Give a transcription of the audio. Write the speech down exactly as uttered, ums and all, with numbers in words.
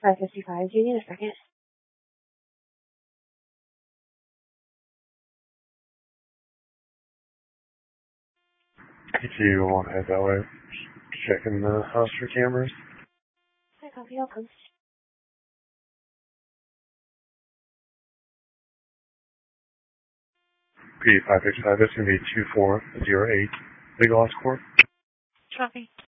five fifty-five. Do you need a second? If you want to head that way, checking the house for cameras. Hi, copy. I'll come. P five fifty-five, that's going to be two four zero eight, Legal Court. Copy.